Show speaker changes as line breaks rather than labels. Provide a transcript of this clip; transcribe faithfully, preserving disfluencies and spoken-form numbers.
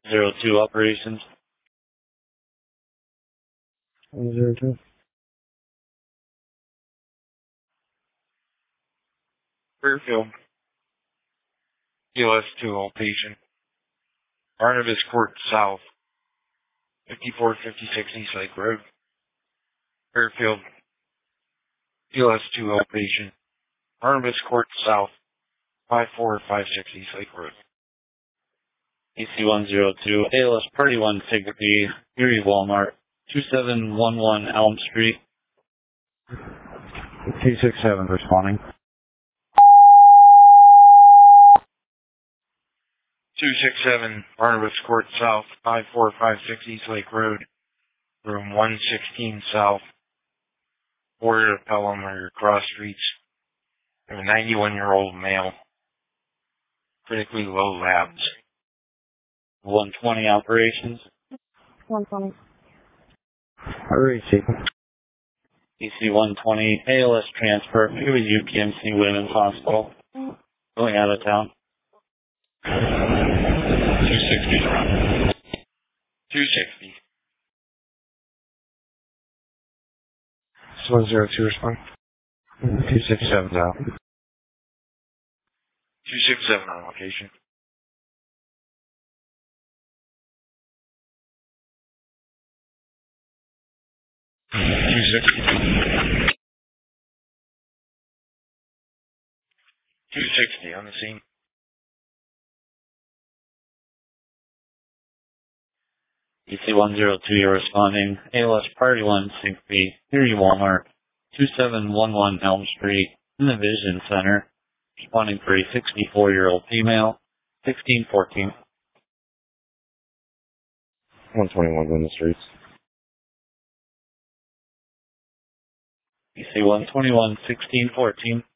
Zero two operations.
Zero two.
Fairfield. P L S two all patient. Barnabas Court South. fifty-four fifty-six East Lake Road. Fairfield. P L S two all patient. Barnabas Court South. five four five six East Lake Road. E C one zero two, A L S Party one Sigma B, Erie Walmart, two seven one one Elm Street.
two six seven responding.
two six seven Barnabas Court South, five four five six East Lake Road, room one sixteen South, border of Pelham or cross streets. A ninety-one-year-old male, critically low labs. one twenty operations.
one twenty.
Receive.
E C one twenty, A L S transfer, to U P M C Women's Hospital. Going out of town. two sixty. two sixty.
one zero two respond. two six seven out.
two six seven on location. two sixty. two sixty on the scene. E C one zero two, you're responding. A L S Party one Sigma B, Erie Walmart, two seven one one Elm Street, in the Vision Center. Responding for a sixty-four-year-old female, sixteen fourteen.
one twenty-one in the streets.
E C one twenty-one, sixteen fourteen.